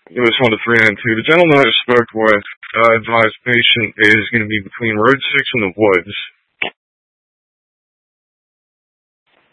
It was 1 to 392. The gentleman I spoke with advised the patient is going to be between road 6 and the woods.